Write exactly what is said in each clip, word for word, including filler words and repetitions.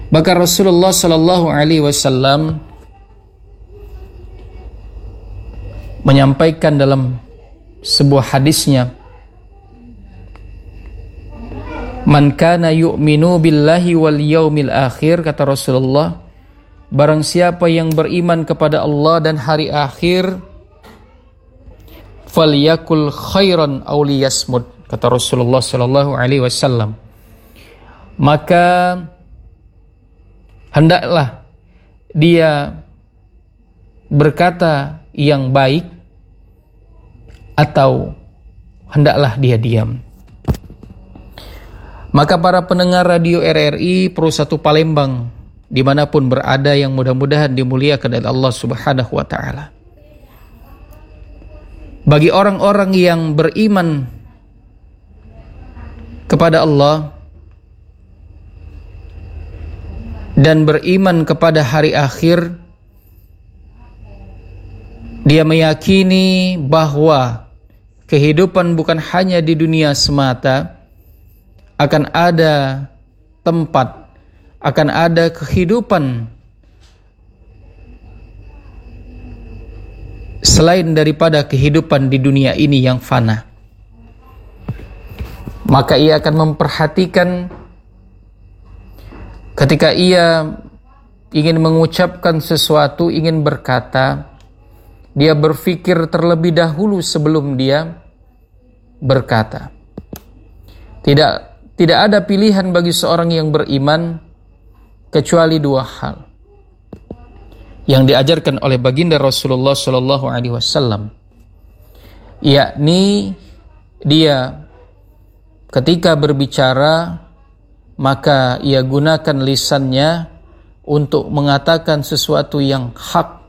Maka Rasulullah Sallallahu Alaihi Wasallam menyampaikan dalam sebuah hadisnya, "Man kana yu'minu billahi wal yaumil akhir," kata Rasulullah, barang siapa yang beriman kepada Allah dan hari akhir, falyakul khairan aw liyasmut, kata Rasulullah Sallallahu Alaihi Wasallam, maka hendaklah dia berkata yang baik atau hendaklah dia diam. Maka para pendengar radio R R I Pro satu Palembang dimanapun berada yang mudah-mudahan dimuliakan oleh Allah Subhanahu wa Ta'ala, bagi orang-orang yang beriman kepada Allah dan beriman kepada hari akhir, dia meyakini bahwa kehidupan bukan hanya di dunia semata, akan ada tempat, akan ada kehidupan selain daripada kehidupan di dunia ini yang fana. Maka ia akan memperhatikan ketika ia ingin mengucapkan sesuatu, ingin berkata, dia berpikir terlebih dahulu sebelum dia berkata. Tidak tidak ada pilihan bagi seorang yang beriman kecuali dua hal yang diajarkan oleh baginda Rasulullah Sallallahu Alaihi Wasallam, yakni dia ketika berbicara maka ia gunakan lisannya untuk mengatakan sesuatu yang hak,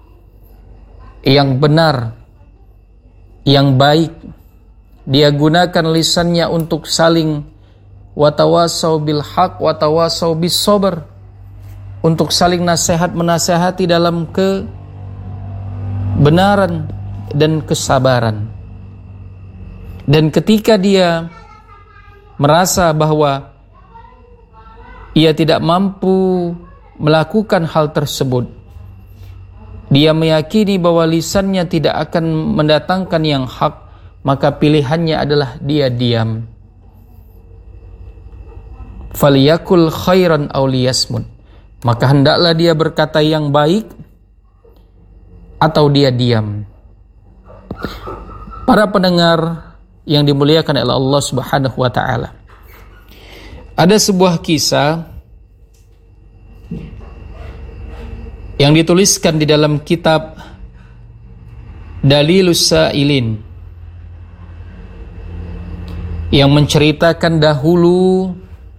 yang benar, yang baik. Dia gunakan lisannya untuk saling watawasau bil haq watawasau bis sabr, untuk saling nasihat menasihati dalam kebenaran dan kesabaran. Dan ketika dia merasa bahwa ia tidak mampu melakukan hal tersebut, dia meyakini bahwa lisannya tidak akan mendatangkan yang hak, maka pilihannya adalah dia diam. Falyakul khairan aw liyasmut, maka hendaklah dia berkata yang baik atau dia diam. Para pendengar yang dimuliakan oleh Allah Subhanahu wa Ta'ala, ada sebuah kisah yang dituliskan di dalam kitab Dalilus Sa'ilin yang menceritakan dahulu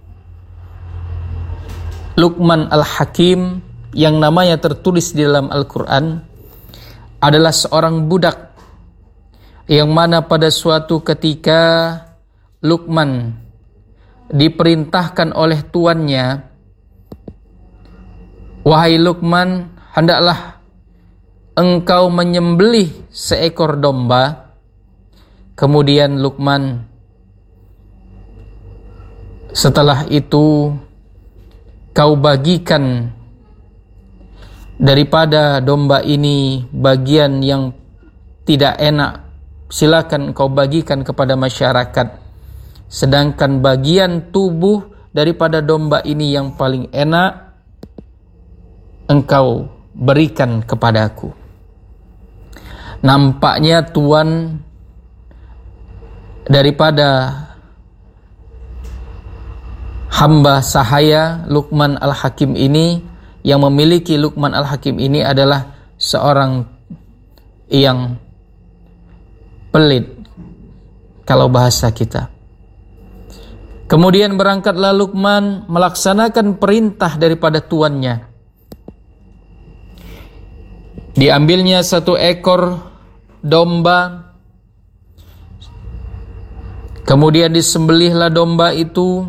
Luqman Al-Hakim yang namanya tertulis di dalam Al-Quran adalah seorang budak yang mana pada suatu ketika Luqman diperintahkan oleh tuannya, "Wahai Luqman, hendaklah engkau menyembelih seekor domba." Kemudian Luqman setelah itu, "Kau bagikan daripada domba ini bagian yang tidak enak, silakan kau bagikan kepada masyarakat. Sedangkan bagian tubuh daripada domba ini yang paling enak, engkau berikan kepadaku." Nampaknya tuan daripada hamba sahaya Luqman Al-Hakim ini, yang memiliki Luqman Al-Hakim ini adalah seorang yang pelit kalau bahasa kita. Kemudian berangkatlah Luqman melaksanakan perintah daripada tuannya. Diambilnya satu ekor domba, kemudian disembelihlah domba itu,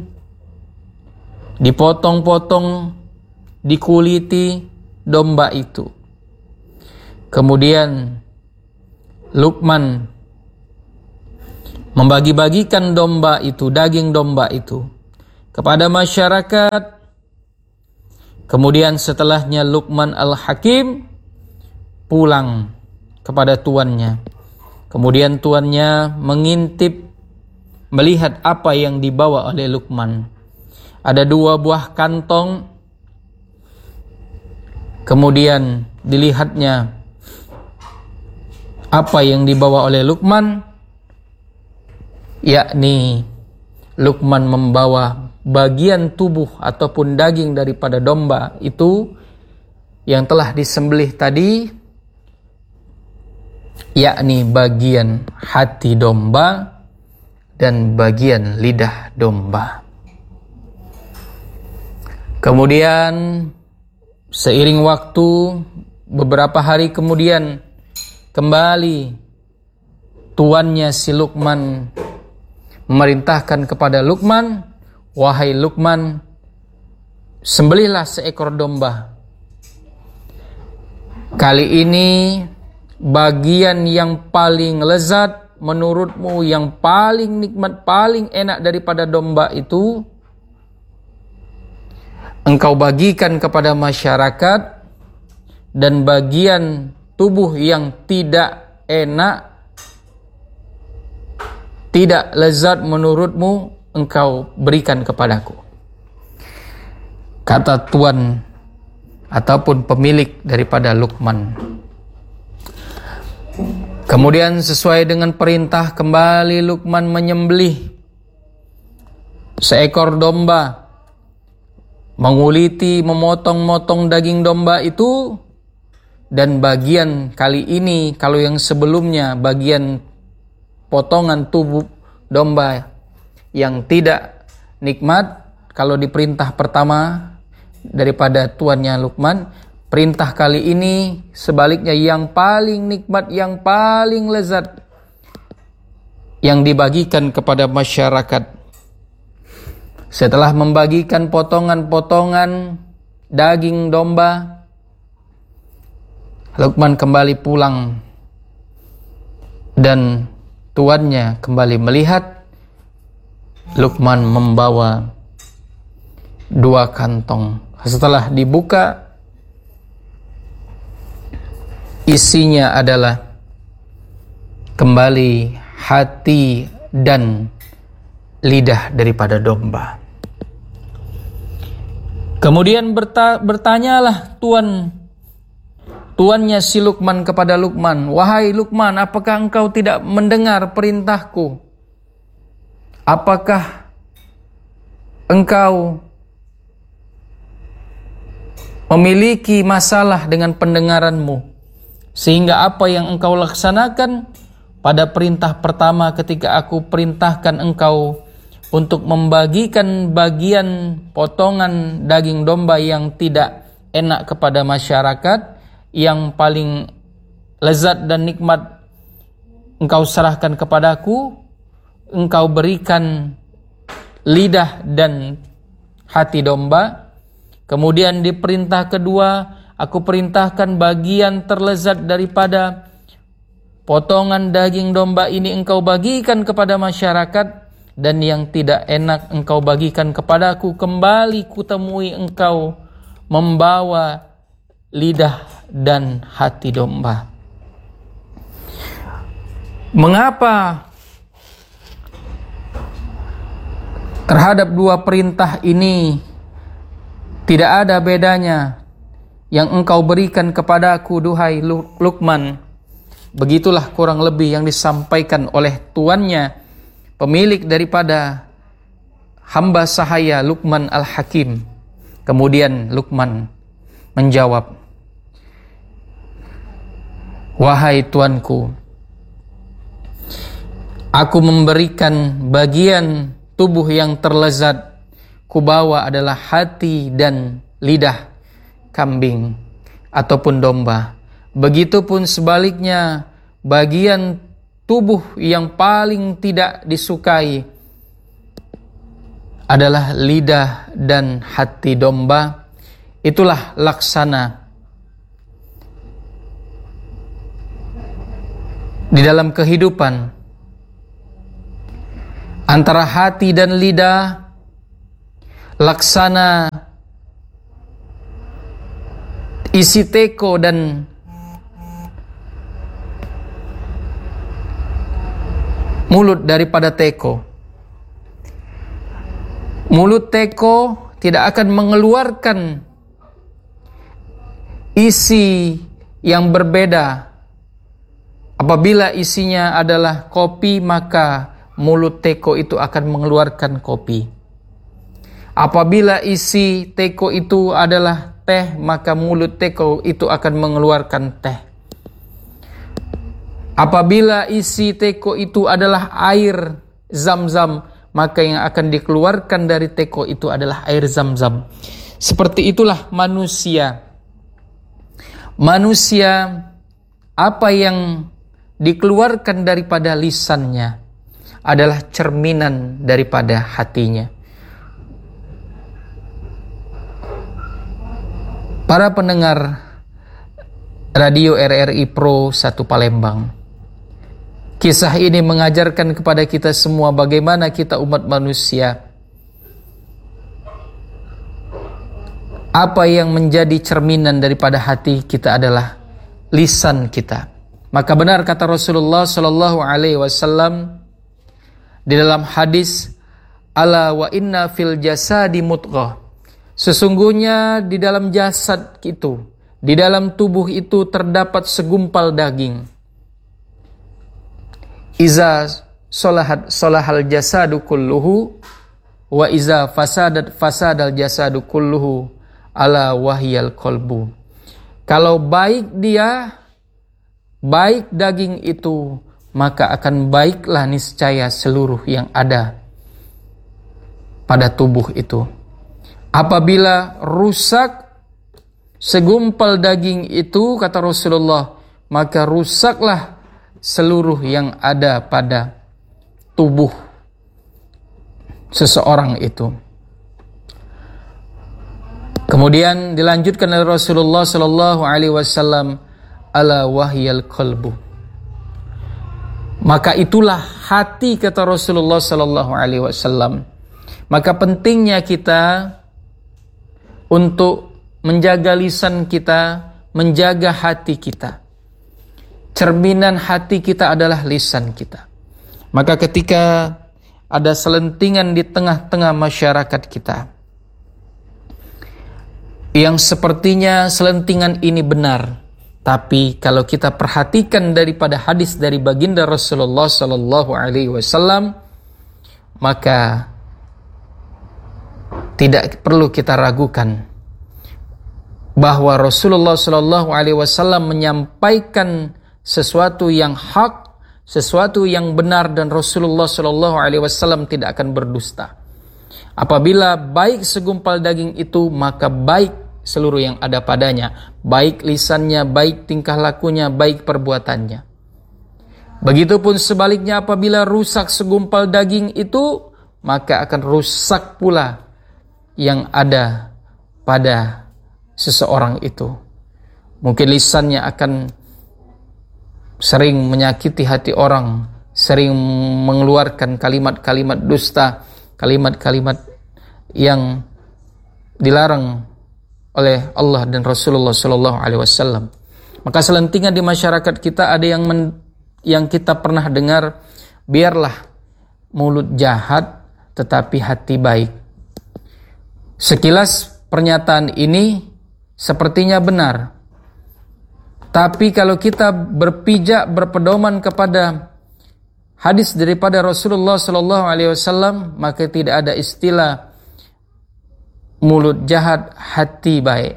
dipotong-potong, dikuliti domba itu. Kemudian Luqman membagi-bagikan domba itu, daging domba itu kepada masyarakat Kemudian setelahnya Luqman Al-Hakim pulang kepada tuannya. Kemudian tuannya mengintip, melihat apa yang dibawa oleh Luqman. Ada dua buah kantong. Kemudian dilihatnya apa yang dibawa oleh Luqman, yakni Luqman membawa bagian tubuh ataupun daging daripada domba itu yang telah disembelih tadi, yakni bagian hati domba dan bagian lidah domba. Kemudian seiring waktu, beberapa hari kemudian, kembali tuannya si Luqman memerintahkan kepada Luqman, wahai Luqman, sembelihlah seekor domba. Kali ini bagian yang paling lezat menurutmu, yang paling nikmat, paling enak daripada domba itu engkau bagikan kepada masyarakat, dan bagian tubuh yang tidak enak, tidak lezat menurutmu, engkau berikan kepadaku. Kata tuan ataupun pemilik daripada Luqman. Kemudian sesuai dengan perintah, kembali Luqman menyembelih seekor domba, menguliti, memotong-motong daging domba itu. Dan bagian kali ini, kalau yang sebelumnya bagian potongan tubuh domba yang tidak nikmat, kalau di perintah pertama daripada tuannya Luqman, perintah kali ini sebaliknya yang paling nikmat, yang paling lezat, yang dibagikan kepada masyarakat. Setelah membagikan potongan-potongan daging domba, Luqman kembali pulang dan tuannya kembali melihat Luqman membawa dua kantong. Setelah dibuka, isinya adalah kembali hati dan lidah daripada domba. Kemudian berta- bertanyalah tuan Tuannya si Luqman kepada Luqman, wahai Luqman, apakah engkau tidak mendengar perintahku? Apakah engkau memiliki masalah dengan pendengaranmu, sehingga apa yang engkau laksanakan pada perintah pertama ketika aku perintahkan engkau untuk membagikan bagian potongan daging domba yang tidak enak kepada masyarakat, yang paling lezat dan nikmat engkau serahkan kepadaku, engkau berikan lidah dan hati domba. Kemudian di perintah kedua, aku perintahkan bagian terlezat daripada potongan daging domba ini engkau bagikan kepada masyarakat, dan yang tidak enak engkau bagikan kepadaku. Kembali kutemui engkau membawa lidah dan hati domba. Mengapa terhadap dua perintah ini tidak ada bedanya yang engkau berikan kepadaku, duhai Luqman? Begitulah kurang lebih yang disampaikan oleh tuannya, pemilik daripada hamba sahaya Luqman Al-Hakim. Kemudian Luqman menjawab, wahai tuanku, aku memberikan bagian tubuh yang terlezat, kubawa adalah hati dan lidah kambing ataupun domba. Begitupun sebaliknya, bagian tubuh yang paling tidak disukai adalah lidah dan hati domba. Itulah laksana di dalam kehidupan antara hati dan lidah, laksana isi teko dan mulut daripada teko. Mulut teko tidak akan mengeluarkan isi yang berbeda. Apabila isinya adalah kopi, maka mulut teko itu akan mengeluarkan kopi. Apabila isi teko itu adalah teh, maka mulut teko itu akan mengeluarkan teh. Apabila isi teko itu adalah air zam-zam, maka yang akan dikeluarkan dari teko itu adalah air zam-zam. Seperti itulah manusia. Manusia, apa yang dikeluarkan daripada lisannya adalah cerminan daripada hatinya. Para pendengar radio R R I Pro satu Palembang, kisah ini mengajarkan kepada kita semua bagaimana kita umat manusia, apa yang menjadi cerminan daripada hati kita adalah lisan kita. Maka benar kata Rasulullah Sallallahu Alaihi Wasallam di dalam hadis, ala wa inna fil jasadi mudghah, sesungguhnya di dalam jasad itu, di dalam tubuh itu terdapat segumpal daging. Iza solahat solahal jasadu kulluhu wa iza fasadat fasadal jasadu kulluhu ala wahyal qalbu. Kalau baik dia, baik daging itu, maka akan baiklah niscaya seluruh yang ada pada tubuh itu. Apabila rusak segumpal daging itu, kata Rasulullah, maka rusaklah seluruh yang ada pada tubuh seseorang itu. Kemudian dilanjutkan oleh Rasulullah Sallallahu Alaihi Wasallam, ala wahyal qalbu, maka itulah hati, kata Rasulullah Sallallahu Alaihi Wasallam. Maka pentingnya kita untuk menjaga lisan kita, menjaga hati kita. Cerminan hati kita adalah lisan kita. Maka ketika ada selentingan di tengah-tengah masyarakat kita yang sepertinya selentingan ini benar, tapi kalau kita perhatikan daripada hadis dari baginda Rasulullah Sallallahu Alaihi Wasallam, maka tidak perlu kita ragukan bahwa Rasulullah Sallallahu Alaihi Wasallam menyampaikan sesuatu yang hak, sesuatu yang benar, dan Rasulullah Sallallahu Alaihi Wasallam tidak akan berdusta. Apabila baik segumpal daging itu, maka baik seluruh yang ada padanya, baik lisannya, baik tingkah lakunya, baik perbuatannya. Begitupun sebaliknya, apabila rusak segumpal daging itu, maka akan rusak pula yang ada pada seseorang itu. Mungkin lisannya akan sering menyakiti hati orang, sering mengeluarkan kalimat-kalimat dusta, kalimat-kalimat yang dilarang oleh Allah dan Rasulullah Sallallahu Alaihi Wasallam. Maka selentingan di masyarakat kita ada yang men, yang kita pernah dengar, biarlah mulut jahat tetapi hati baik. Sekilas pernyataan ini sepertinya benar. Tapi kalau kita berpijak, berpedoman kepada hadis daripada Rasulullah Sallallahu Alaihi Wasallam, maka tidak ada istilah mulut jahat, hati baik.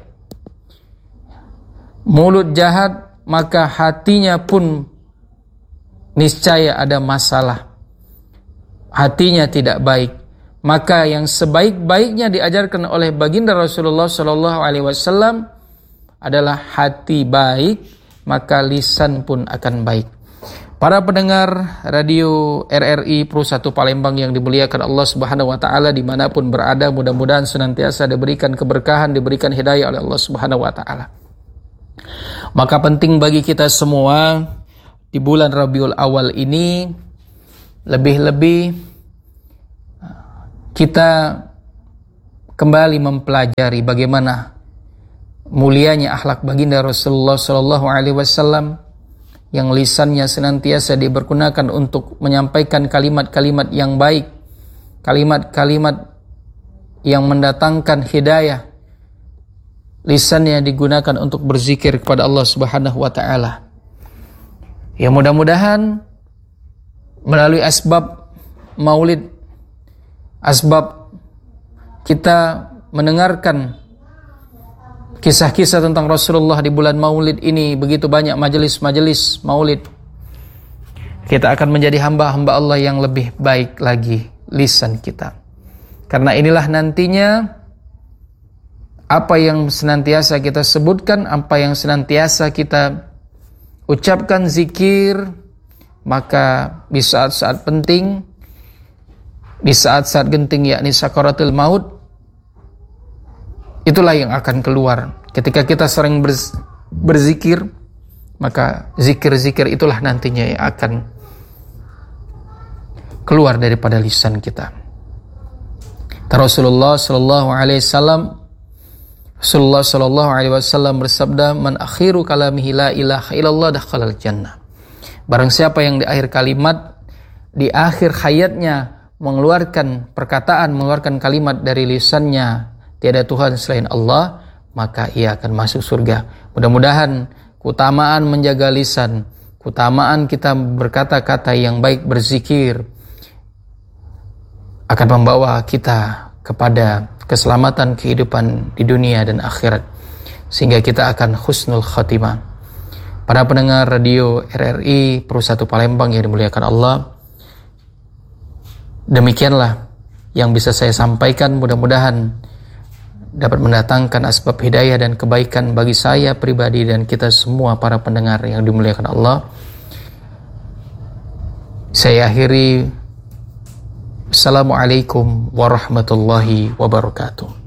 Mulut jahat, maka hatinya pun niscaya ada masalah. Hatinya tidak baik. Maka yang sebaik-baiknya diajarkan oleh baginda Rasulullah Sallallahu Alaihi Wasallam adalah hati baik, maka lisan pun akan baik. Para pendengar radio R R I Pro satu Palembang yang dimuliakan Allah Subhanahu wa taala dimanapun berada, mudah-mudahan senantiasa diberikan keberkahan, diberikan hidayah oleh Allah Subhanahu wa taala. Maka penting bagi kita semua di bulan Rabiul Awal ini, lebih-lebih kita kembali mempelajari bagaimana mulianya akhlak baginda Rasulullah Shallallahu Alaihi Wasallam yang lisannya senantiasa dipergunakan untuk menyampaikan kalimat-kalimat yang baik, kalimat-kalimat yang mendatangkan hidayah. Lisannya digunakan untuk berzikir kepada Allah Subhanahu wa taala. Ya, mudah-mudahan melalui asbab maulid, asbab kita mendengarkan kisah-kisah tentang Rasulullah di bulan maulid ini, begitu banyak majelis-majelis maulid, kita akan menjadi hamba-hamba Allah yang lebih baik lagi lisan kita. Karena inilah nantinya apa yang senantiasa kita sebutkan, apa yang senantiasa kita ucapkan zikir, maka di saat-saat penting, di saat-saat genting yakni sakaratul maut, itulah yang akan keluar. Ketika kita sering berzikir, maka zikir-zikir itulah nantinya yang akan keluar daripada lisan kita. Rasulullah Sallallahu Alaihi Wasallam Rasulullah Sallallahu Alaihi Wasallam bersabda, "Man akhiru kalamihi la ilaha illallah dakhalal jannah." Barang siapa yang di akhir kalimat, di akhir hayatnya mengeluarkan perkataan, mengeluarkan kalimat dari lisannya, tiada Tuhan selain Allah, maka ia akan masuk surga. Mudah-mudahan keutamaan menjaga lisan, keutamaan kita berkata-kata yang baik, berzikir, akan membawa kita kepada keselamatan kehidupan di dunia dan akhirat, sehingga kita akan husnul khatimah. Para pendengar radio R R I Perusahaan Palembang yang dimuliakan Allah, demikianlah yang bisa saya sampaikan. Mudah-mudahan dapat mendatangkan asbab hidayah dan kebaikan bagi saya pribadi dan kita semua para pendengar yang dimuliakan Allah. Saya akhiri. Assalamualaikum warahmatullahi wabarakatuh.